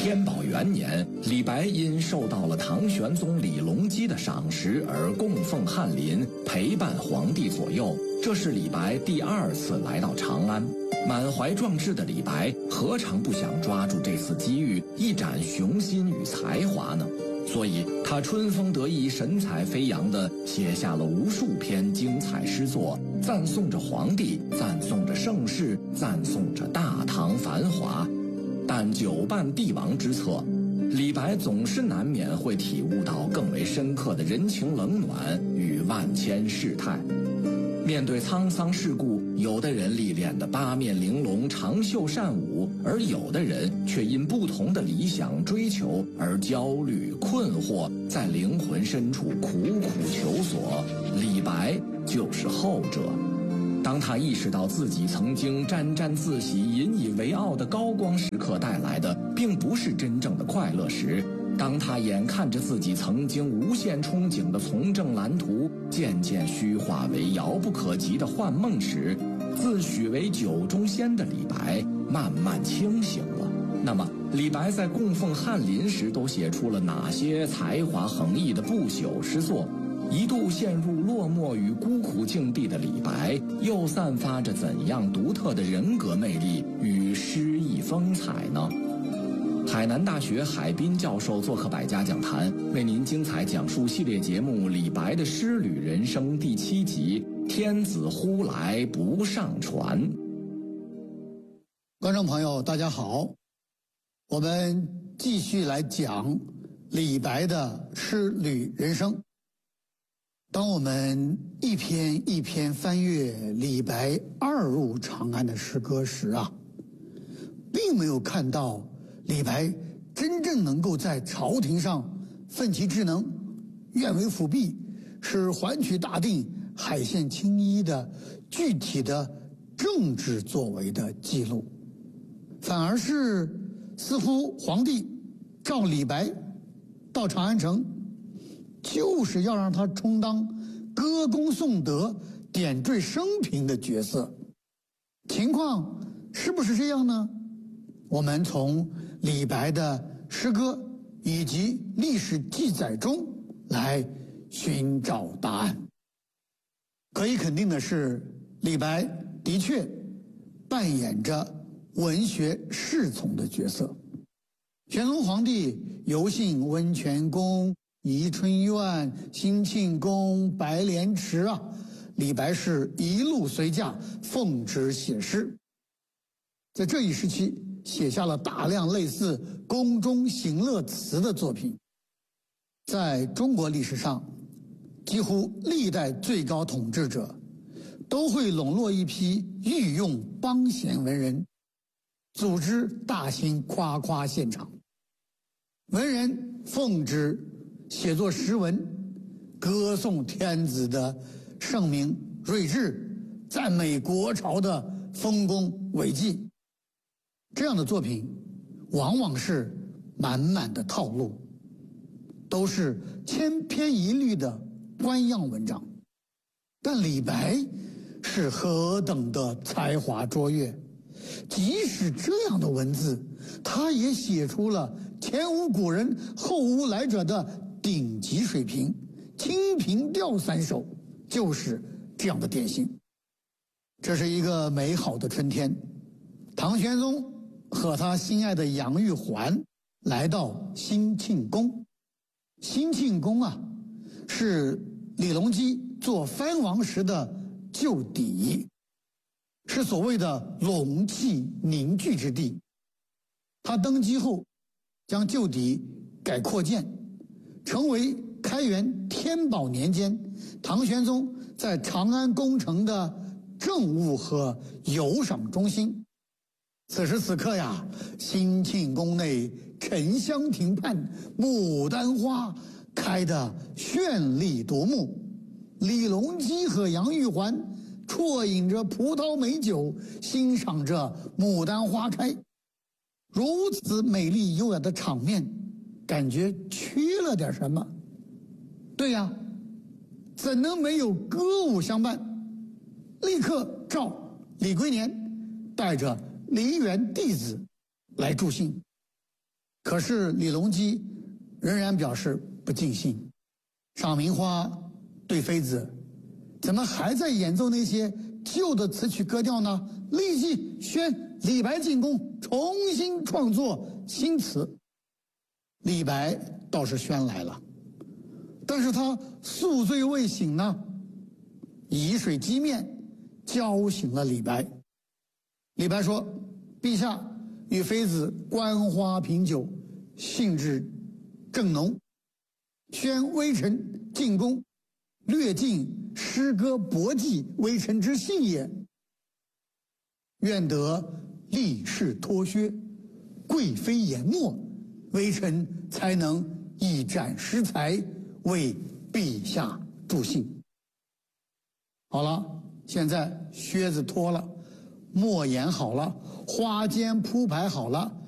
天宝元年，李白因受到了唐玄宗李隆基的赏识而供奉翰林，陪伴皇帝左右。这是李白第2次来到长安。满怀壮志的李白何尝不想抓住这次机遇，一展雄心与才华呢？所以他春风得意、神采飞扬地写下了无数篇精彩诗作，赞颂着皇帝，赞颂着盛世，赞颂着大唐繁华。但久伴帝王之侧，李白总是难免会体悟到更为深刻的人情冷暖与万千世态。面对沧桑世故，有的人历练得八面玲珑、长袖善舞，而有的人却因不同的理想追求而焦虑困惑，在灵魂深处苦苦求索。李白就是后者。当他意识到自己曾经沾沾自喜、引以为傲的高光时刻带来的并不是真正的快乐时，当他眼看着自己曾经无限憧憬的从政蓝图渐渐虚化为遥不可及的幻梦时，自诩为酒中仙的李白慢慢清醒了。那么李白在供奉翰林时都写出了哪些才华横溢的不朽诗作？一度陷入落寞与孤苦境地的李白又散发着怎样独特的人格魅力与诗意风采呢？海南大学海滨教授做客百家讲坛，为您精彩讲述系列节目《李白的诗旅人生》第7集《天子呼来不上船》。 观众朋友大家好，我们继续来讲李白的诗旅人生。当我们一篇一篇翻阅李白2入长安的诗歌时并没有看到李白真正能够在朝廷上奋其职能，愿为辅弼，使环取大定，海县青衣的具体的政治作为的记录，反而是似乎皇帝召李白到长安城，就是要让他充当歌功颂德、点缀生平的角色。情况是不是这样呢？我们从李白的诗歌以及历史记载中来寻找答案。可以肯定的是，李白的确扮演着文学侍从的角色。玄宗皇帝游幸温泉宫、宜春院、兴庆宫、白莲池李白是一路随驾，奉旨写诗。在这一时期写下了大量类似宫中行乐词的作品。在中国历史上，几乎历代最高统治者都会笼络一批御用帮闲文人，组织大型夸夸现场。文人奉旨写作诗文，歌颂天子的圣明睿智，赞美国朝的丰功伟绩。这样的作品往往是满满的套路，都是千篇一律的官样文章。但李白是何等的才华卓越，即使这样的文字，他也写出了前无古人后无来者的顶级水平。清平调3首就是这样的典型。这是一个美好的春天，唐玄宗和他心爱的杨玉环来到兴庆宫。兴庆宫是李隆基做藩王时的旧邸，是所谓的龙气凝聚之地。他登基后将旧邸改扩建，成为开元天宝年间唐玄宗在长安宫城的政务和游赏中心。此时此刻兴庆宫内沉香亭畔牡丹花开得绚丽夺目，李隆基和杨玉环啜饮着葡萄美酒，欣赏着牡丹花开。如此美丽优雅的场面，感觉缺了点什么。对怎能没有歌舞相伴？立刻召李龟年带着梨园弟子来助兴。 可是李隆基仍然表示不尽兴。赏明花对妃子：“怎么还在演奏那些旧的词曲歌调呢？立即宣李白进宫，重新创作新词。”李白倒是宣来了，但是他宿醉未醒呢，以水击面，浇醒了李白。李白说：“陛下与妃子观花品酒，兴致正浓，宣微臣进宫，略尽诗歌博记微臣之幸也。愿得力士脱靴，贵妃研墨，微臣才能一展诗才，为陛下助兴。”好了，现在靴子脱了，墨研好了，花笺铺排好了，